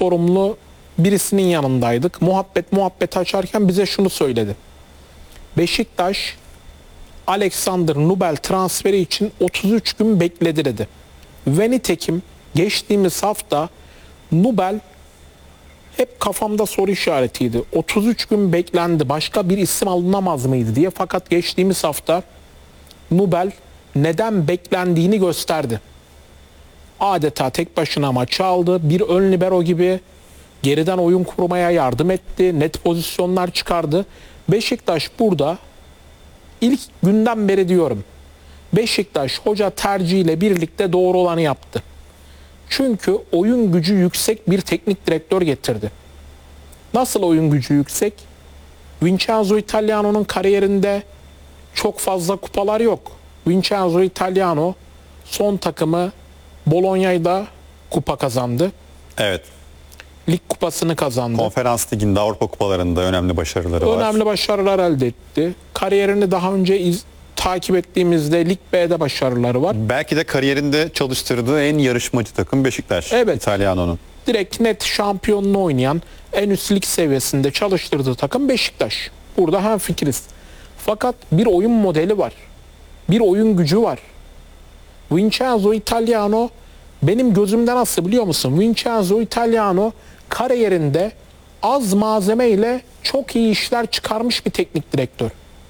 sorumlu birisinin yanındaydık. Muhabbet açarken bize şunu söyledi. Beşiktaş Alexander Nubel transferi için 33 gün bekledi dedi. Ve nitekim geçtiğimiz hafta Nubel hep kafamda soru işaretiydi. 33 gün beklendi. Başka bir isim alınamaz mıydı diye. Fakat geçtiğimiz hafta Nubel neden beklendiğini gösterdi. Adeta tek başına maçı aldı. Bir ön libero gibi geriden oyun kurmaya yardım etti. Net pozisyonlar çıkardı. Beşiktaş burada ilk günden beri diyorum. Beşiktaş hoca tercihiyle birlikte doğru olanı yaptı. Çünkü oyun gücü yüksek bir teknik direktör getirdi. Nasıl oyun gücü yüksek? Vincenzo Italiano'nun kariyerinde çok fazla kupalar yok. Vincenzo Italiano son takımı Bologna'da kupa kazandı. Evet. Lig kupasını kazandı. Konferans liginde, Avrupa kupalarında önemli başarıları var. Önemli başarılar elde etti. Kariyerini daha önce takip ettiğimizde Lig B'de başarıları var. Belki de kariyerinde çalıştırdığı en yarışmacı takım Beşiktaş. Evet. İtalyano'nun. Direkt net şampiyonluğu oynayan, en üst lig seviyesinde çalıştırdığı takım Beşiktaş. Burada hemfikiriz. Fakat bir oyun modeli var. Bir oyun gücü var. Vincenzo Italiano benim gözümde nasıl biliyor musun? Vincenzo Italiano kariyerinde az malzemeyle çok iyi işler çıkarmış bir teknik direktör.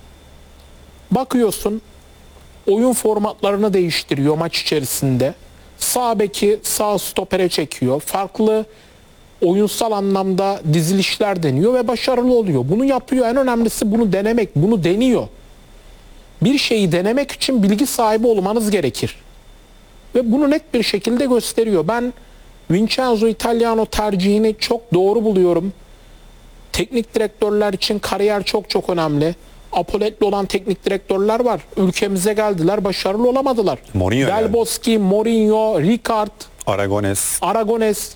Bakıyorsun oyun formatlarını değiştiriyor maç içerisinde. Sağ beki sağ stopere çekiyor. Farklı oyunsal anlamda dizilişler deniyor ve başarılı oluyor. Bunu yapıyor. En önemlisi bunu denemek. Bunu deniyor. Bir şeyi denemek için bilgi sahibi olmanız gerekir. Ve bunu net bir şekilde gösteriyor. Ben Vincenzo Italiano tercihini çok doğru buluyorum. Teknik direktörler için kariyer çok önemli. Apoletli olan teknik direktörler var. Ülkemize geldiler, başarılı olamadılar. Mourinho Del Bosque, Mourinho, Ricard, Aragones.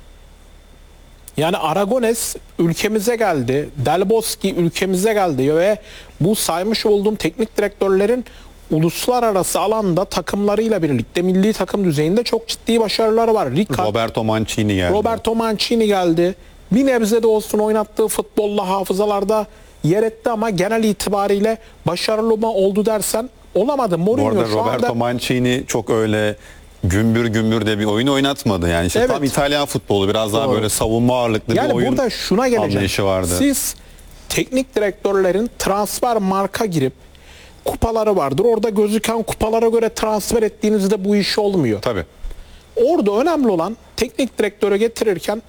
Yani Aragones ülkemize geldi. Del Bosque ülkemize geldi ve bu saymış olduğum teknik direktörlerin uluslararası alanda takımlarıyla birlikte milli takım düzeyinde çok ciddi başarıları var. Roberto Mancini geldi. Bir nebze de olsun oynattığı futbolla hafızalarda yer etti ama genel itibariyle başarılı mı oldu dersen olamadı. Mourinho bu arada Roberto Mancini çok öyle gümbür de bir oyun oynatmadı. Yani işte tam İtalyan futbolu biraz daha böyle savunma ağırlıklı bir oyun burada şuna anlayışı vardı. Siz teknik direktörlerin transfer marka girip kupaları vardır. Orada gözüken kupalara göre transfer ettiğinizde bu iş olmuyor. Tabii. Orada önemli olan teknik direktörü getirirken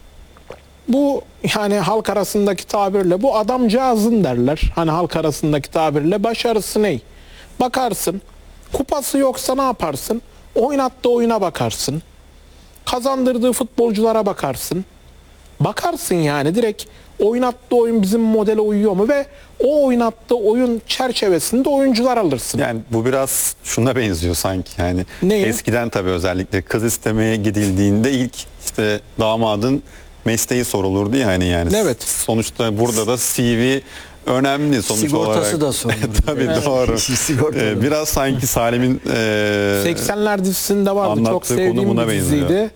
bu yani halk arasındaki tabirle bu adamcağızın derler. Hani halk arasındaki tabirle başarısı ne? Bakarsın. Kupası yoksa ne yaparsın? Oynattığı oyuna bakarsın. Kazandırdığı futbolculara bakarsın. Bakarsın yani direkt oynattığı oyun bizim modele uyuyor mu ve o oynattığı oyun çerçevesinde oyuncular alırsın. Yani bu biraz şuna benziyor sanki yani. Neyi? Eskiden tabii özellikle kız istemeye gidildiğinde ilk işte damadın mesleği sorulurdu ya hani yani. Evet. Sonuçta burada da CV önemli sonuç Sigortası olarak. da sorulur. Tabii doğru. Biraz sanki Salim'in 80'ler dizisinde vardı. Çok sevdiğim bir diziydi.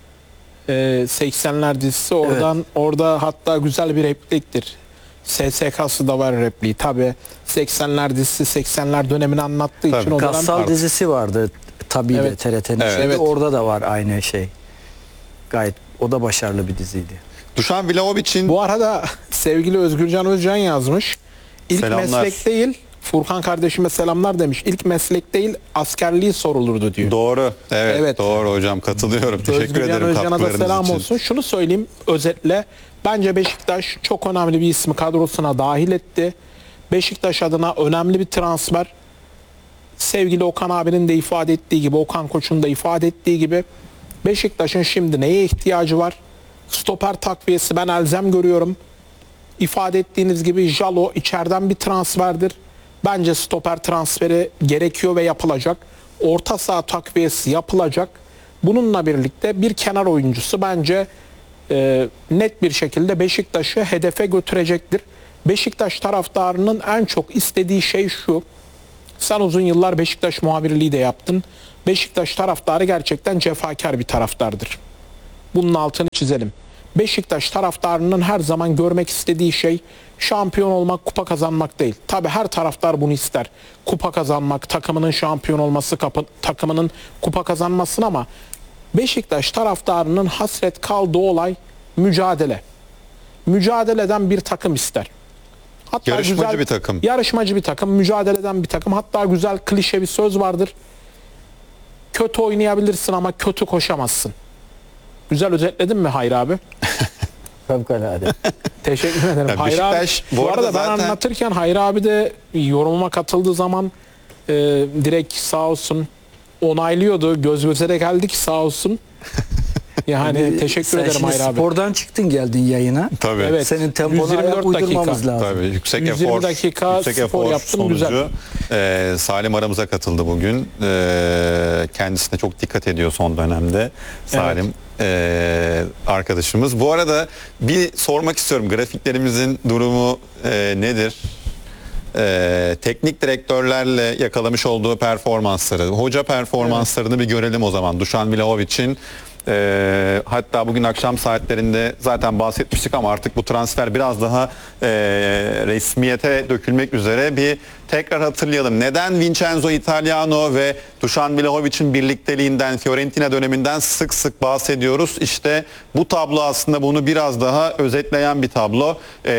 80'ler dizisi orada hatta güzel bir repliktir. SSK'sı da var repliği. Tabii 80'ler dizisi 80'ler dönemini anlattığı için o Gassal dizisi vardı. Tabii de TRT'nin şeyde. Orada da var aynı şey. Gayet o da başarılı bir diziydi. Dušan Vlahovic'in bu arada sevgili Özgürcan Özcan yazmış. İlk selamlar. Meslek değil Furkan kardeşime selamlar demiş. İlk meslek değil askerliği sorulurdu diyor. Doğru. Evet. Doğru hocam katılıyorum. Teşekkür ederim Özcan'a da selam için. olsun. Şunu söyleyeyim özetle. Bence Beşiktaş çok önemli bir ismi kadrosuna dahil etti. Beşiktaş adına önemli bir transfer. Sevgili Okan abinin de ifade ettiği gibi, Okan Koç'un da ifade ettiği gibi Beşiktaş'ın şimdi neye ihtiyacı var? Stoper takviyesi ben elzem görüyorum. İfade ettiğiniz gibi Jalo içeriden bir transferdir. Bence stoper transferi gerekiyor ve yapılacak. Orta saha takviyesi yapılacak. Bununla birlikte bir kenar oyuncusu bence net bir şekilde Beşiktaş'ı hedefe götürecektir. Beşiktaş taraftarının en çok istediği şey şu. Sen uzun yıllar Beşiktaş muhabirliği de yaptın. Beşiktaş taraftarı gerçekten cefakar bir taraftardır. Bunun altını çizelim. Beşiktaş taraftarının her zaman görmek istediği şey şampiyon olmak, kupa kazanmak değil. Tabii her taraftar bunu ister. Kupa kazanmak, takımının şampiyon olması, takımının kupa kazanmasını, ama Beşiktaş taraftarının hasret kaldığı olay mücadele. Mücadeleden bir takım ister. Hatta Yarışmacı bir takım. Yarışmacı bir takım, mücadeleden bir takım. Hatta güzel klişe bir söz vardır. Kötü oynayabilirsin ama kötü koşamazsın. Güzel özetledin mi Hayri abi? Fevkalade. Teşekkür ederim. Ya Hayri abi, Beşiktaş bu arada ben zaten anlatırken Hayri abi de yorumuma katıldığı zaman direkt sağ olsun onaylıyordu. Göz göze de geldik, sağ olsun. Yani teşekkür ederim Sen Hayri şimdi abi. spordan çıktın geldin yayına. tabii. Evet. Senin tempona ayak 124 uydurmamız lazım. Tabii yüksek 120 efor, dakika yüksek spor efor yaptım, sonucu güzel. Salim aramıza katıldı bugün. Kendisine çok dikkat ediyor son dönemde Salim arkadaşımız. Bu arada bir sormak istiyorum, grafiklerimizin durumu nedir? Teknik direktörlerle yakalamış olduğu performansları, hoca performanslarını bir görelim o zaman. Dušan Vlahovic'in hatta bugün akşam saatlerinde zaten bahsetmiştik ama artık bu transfer biraz daha resmiyete dökülmek üzere, bir tekrar hatırlayalım. Neden Vincenzo Italiano ve Dušan Vlahovic'in birlikteliğinden, Fiorentina döneminden sık sık bahsediyoruz? İşte bu tablo aslında bunu biraz daha özetleyen bir tablo.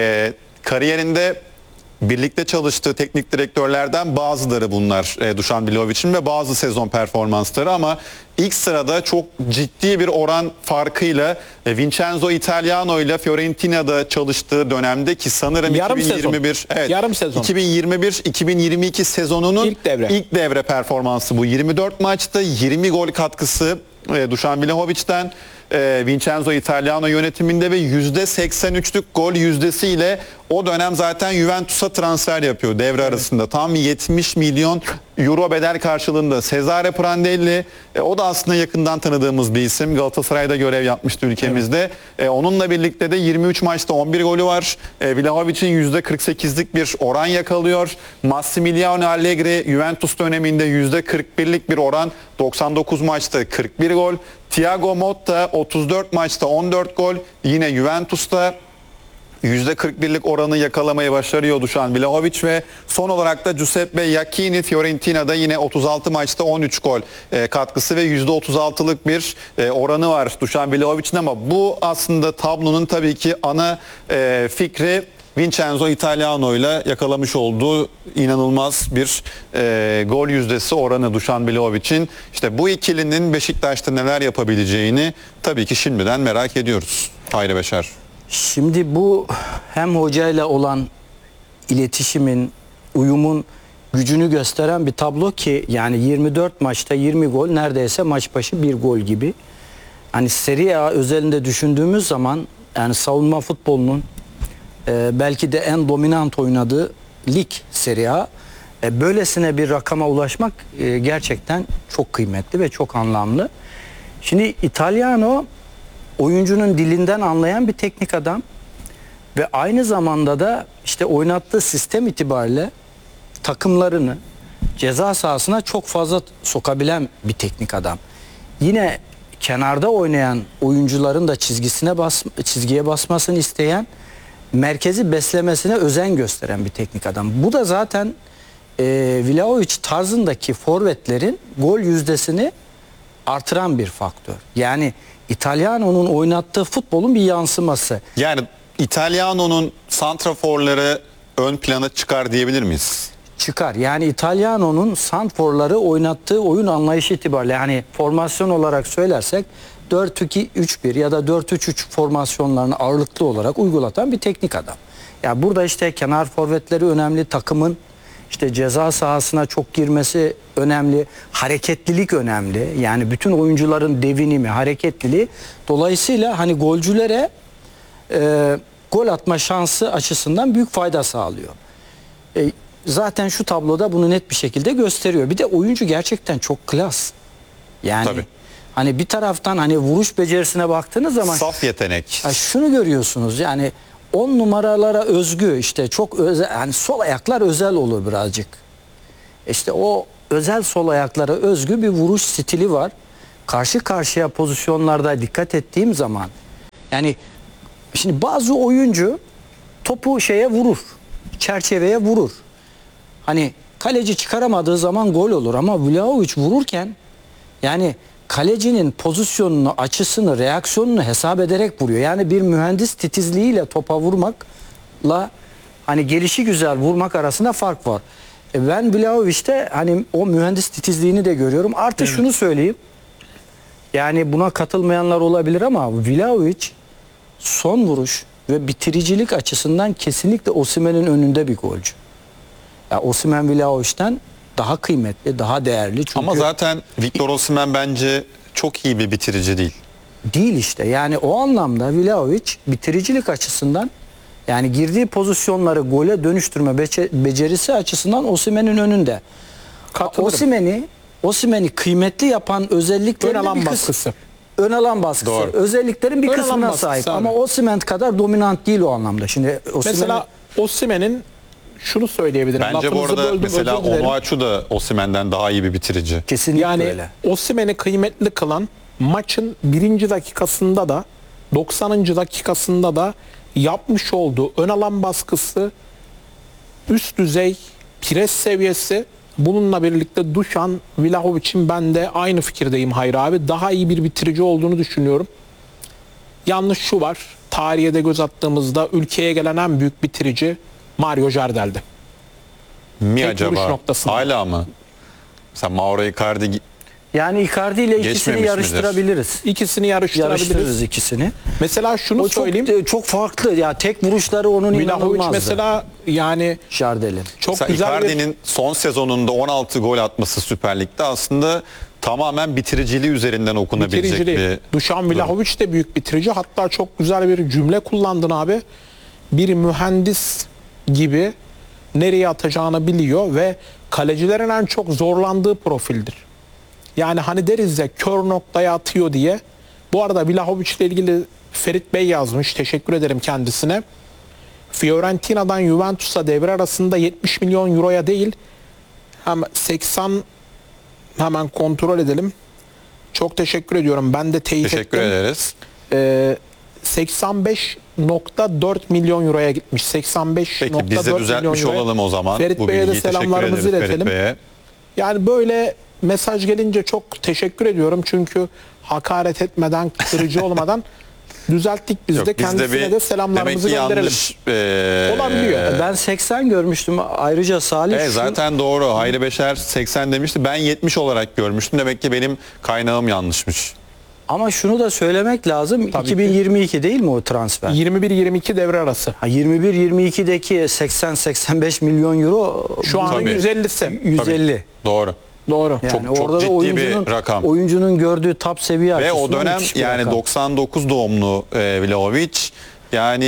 Kariyerinde birlikte çalıştığı teknik direktörlerden bazıları bunlar Dušan Vlahovic'in ve bazı sezon performansları, ama ilk sırada çok ciddi bir oran farkıyla Vincenzo Italiano ile Fiorentina'da çalıştığı dönemde, ki sanırım Yarım 2021 sezon. evet, Yarım sezon. 2021-2022 sezonunun İlk devre performansı bu. 24 maçta 20 gol katkısı Dušan Vlahovic'ten, Vincenzo Italiano yönetiminde ve %83'lük gol yüzdesiyle o dönem zaten Juventus'a transfer yapıyor devre arasında. Tam 70 milyon euro bedel karşılığında. Cesare Prandelli, o da aslında yakından tanıdığımız bir isim. Galatasaray'da görev yapmıştı ülkemizde. Onunla birlikte de 23 maçta 11 golü var. Vlahovic'in %48'lik bir oran yakalıyor. Massimiliano Allegri Juventus döneminde %41'lik bir oran. 99 maçta 41 gol. Thiago Motta 34 maçta 14 gol. Yine Juventus'ta %41'lik oranı yakalamayı başarıyor Dušan Vlahovic ve son olarak da Giuseppe Iachini Fiorentina'da yine 36 maçta 13 gol katkısı ve %36'lık bir oranı var Dušan Vlahovic'in, ama bu aslında tablonun tabii ki ana fikri Vincenzo Italiano ile yakalamış olduğu inanılmaz bir gol yüzdesi oranı Dušan Vlahovic'in. İşte bu ikilinin Beşiktaş'ta neler yapabileceğini tabii ki şimdiden merak ediyoruz. Hayri Beşer. Şimdi bu hem hocayla olan iletişimin, uyumun gücünü gösteren bir tablo ki, yani 24 maçta 20 gol, neredeyse maç başı bir gol gibi. Hani Serie A özelinde düşündüğümüz zaman, yani savunma futbolunun belki de en dominant oynadığı lig Serie A. Böylesine bir rakama ulaşmak gerçekten çok kıymetli ve çok anlamlı. Şimdi Italiano oyuncunun dilinden anlayan bir teknik adam ve aynı zamanda da işte oynattığı sistem itibariyle takımlarını ceza sahasına çok fazla sokabilen bir teknik adam. Yine kenarda oynayan oyuncuların da çizgiye basmasını isteyen, merkezi beslemesine özen gösteren bir teknik adam. Bu da zaten Vlahovic tarzındaki forvetlerin gol yüzdesini artıran bir faktör. Yani İtalyano'nun oynattığı futbolun bir yansıması. Yani İtalyano'nun santraforları ön plana çıkar diyebilir miyiz? Çıkar. Yani İtalyano'nun santrforları oynattığı oyun anlayışı itibariyle, yani formasyon olarak söylersek 4-2-3-1 ya da 4-3-3 formasyonlarını ağırlıklı olarak uygulatan bir teknik adam. Yani burada işte kenar forvetleri önemli, takımın işte ceza sahasına çok girmesi önemli, hareketlilik önemli. Yani bütün oyuncuların devinimi, hareketliliği, dolayısıyla hani golcülere gol atma şansı açısından büyük fayda sağlıyor. Zaten şu tabloda bunu net bir şekilde gösteriyor. Bir de oyuncu gerçekten çok klas. Yani Tabii. hani bir taraftan hani vuruş becerisine baktığınız zaman Saf yetenek. şunu görüyorsunuz, yani 10 numaralara özgü, işte çok özel, hani sol ayaklar özel olur birazcık. İşte o özel sol ayaklara özgü bir vuruş stili var. karşı karşıya pozisyonlarda dikkat ettiğim zaman, yani şimdi bazı oyuncu topu şeye vurur, çerçeveye vurur. Hani kaleci çıkaramadığı zaman gol olur ama Vlahovic vururken yani kalecinin pozisyonunu, açısını, reaksiyonunu hesap ederek vuruyor. Yani bir mühendis titizliğiyle topa vurmakla hani gelişi güzel vurmak arasında fark var. Ben Vlahovic'te hani o mühendis titizliğini de görüyorum. Artı şunu söyleyeyim. Yani buna katılmayanlar olabilir ama Vlahovic son vuruş ve bitiricilik açısından kesinlikle Osimhen'in önünde bir golcü. Ya Osimhen Vlahovic'ten daha kıymetli, daha değerli. Çünkü Ama zaten Victor Osimhen bence çok iyi bir bitirici değil. değil işte. Yani o anlamda Vlahovic bitiricilik açısından, yani girdiği pozisyonları gole dönüştürme becerisi açısından Osimhen'in önünde. Katılırım. Osimhen'i kıymetli yapan özelliklerin Ön alan bir baskısı. Ön alan baskısı. Doğru. Özelliklerin bir Ön alan kısmına baskısı sahip. abi. Ama Osimhen kadar dominant değil o anlamda. Şimdi Mesela Osimhen'in şunu söyleyebilirim. Bence bu Lafınızı arada böldüm, mesela özür dilerim. Onuachu da Osimhen'den daha iyi bir bitirici. kesinlikle Yani öyle. Osimhen'i kıymetli kılan maçın 1. dakikasında da 90. dakikasında da yapmış olduğu ön alan baskısı, üst düzey pres seviyesi, bununla birlikte Dušan Vlahovic'in ben de aynı fikirdeyim Hayri abi. Daha iyi bir bitirici olduğunu düşünüyorum. Yalnız şu var. Tarihe de göz attığımızda ülkeye gelen en büyük bitirici Mario Jardel'di. Mi Tek vuruş acaba? noktasında. Hala mı? Mesela Mauro Icardi Yani Icardi ile ikisini Geçmemiş midir? yarıştırabiliriz. İkisini yarıştırabiliriz. Yarıştırırız ikisini. Mesela şunu O çok söyleyeyim. çok farklı ya, tek vuruşları onun Vlahovic inanılmazdı. mesela yani Jardel'in. çok Mesela güzel bir Icardi'nin son sezonunda 16 gol atması Süper Lig'de aslında tamamen bitiriciliği üzerinden okunabilecek bitiriciliği. bir Dušan Vlahovic de büyük bitirici. Hatta çok güzel bir cümle kullandın abi. Bir mühendis gibi nereye atacağını biliyor ve kalecilerin en çok zorlandığı profildir. Yani hani deriz ya kör noktaya atıyor diye. Bu arada Vlahovic ile ilgili Ferit Bey yazmış. Teşekkür ederim kendisine. Fiorentina'dan Juventus'a devre arasında 70 milyon euroya değil, hem 80, hemen kontrol edelim. Çok teşekkür ediyorum. Ben de teyit teşekkür ettim. ederiz. 85.4 milyon euroya gitmiş. 85.4 Peki biz de düzeltmiş milyon euroya. olalım o zaman. Ferit Bu Bey'e de bilgiyi teşekkür selamlarımızı ederiz Ferit iletelim. Bey'e. Yani böyle mesaj gelince çok teşekkür ediyorum. Çünkü hakaret etmeden, kırıcı olmadan düzelttik biz Yok, de. biz Kendisine de selamlarımızı demek ki gönderelim. yanlış, Olabiliyor. Ben 80 görmüştüm. Ayrıca Salih Evet, şu- zaten doğru. Hayri Beşer 80 demişti. Ben 70 olarak görmüştüm. Demek ki benim kaynağım yanlışmış. ama şunu da söylemek lazım. Tabii 2022 değil mi o transfer? 21-22 devre arası. 21-22'deki 80-85 milyon euro Şu an Tabii. 150'si. 150. Doğru. Doğru. Yani Çok orada da ciddi bir rakam. oyuncunun gördüğü top seviye Ve o açısından dönem müthiş bir yani rakam. 99 doğumlu Vlahovic, yani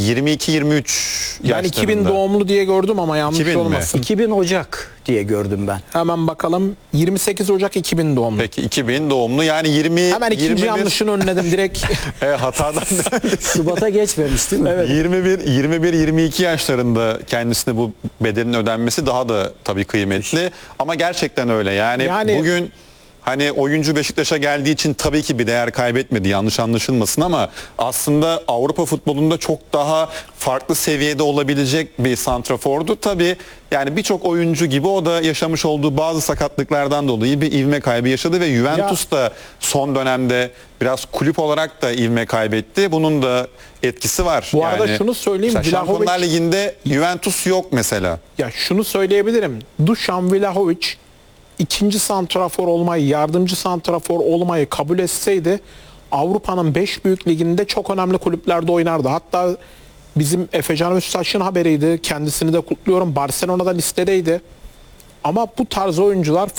22-23 Ben yaşlarında. 2000 doğumlu diye gördüm ama yanlış 2000 mi? olmasın. 2000 Ocak diye gördüm ben. Hemen bakalım. 28 Ocak 2000 doğumlu. Peki 2000 doğumlu, yani 20 Hemen ikinci 21 yanlışını önledim direkt. hatadan Şubat'a geçmemiş değil mi? Evet. 21-22 yaşlarında kendisine bu bedelin ödenmesi daha da tabii kıymetli. Ama gerçekten öyle. Yani bugün hani oyuncu Beşiktaş'a geldiği için tabii ki bir değer kaybetmedi, yanlış anlaşılmasın, ama aslında Avrupa futbolunda çok daha farklı seviyede olabilecek bir santrafordu. Tabii yani birçok oyuncu gibi o da yaşamış olduğu bazı sakatlıklardan dolayı bir ivme kaybı yaşadı ve Juventus da son dönemde biraz kulüp olarak da ivme kaybetti. Bunun da etkisi var. Bu arada şunu söyleyeyim, mesela Şampiyonlar Vlahovic- Ligi'nde Juventus yok mesela. Ya şunu söyleyebilirim. Dušan Vlahovic ikinci santrafor olmayı, yardımcı santrafor olmayı kabul etseydi Avrupa'nın 5 büyük liginde çok önemli kulüplerde oynardı. Hatta bizim Efecan Öztaş'ın haberiydi. Kendisini de kutluyorum. Barcelona'da listedeydi. Ama bu tarz oyuncular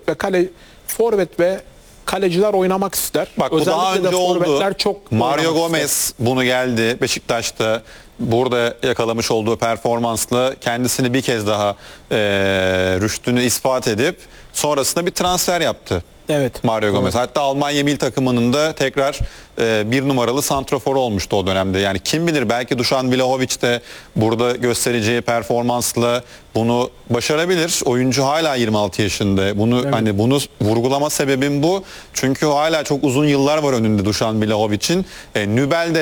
forvet ve kaleciler oynamak ister. Bak bu daha önce oldu. forvetler çok Mario oynamak Gomez ister. bunu geldi Beşiktaş'ta. Burada yakalamış olduğu performansla kendisini bir kez daha rüştünü ispat edip sonrasında bir transfer yaptı. Evet. Mario Gomez. Hatta Almanya milli takımının da tekrar bir numaralı santraforu olmuştu o dönemde. Yani kim bilir, belki Dušan Vlahovic de burada göstereceği performansla bunu başarabilir. Oyuncu hala 26 yaşında. Bunu vurgulama sebebim bu. Çünkü hala çok uzun yıllar var önünde Dušan Vlahovic'in. Nübel de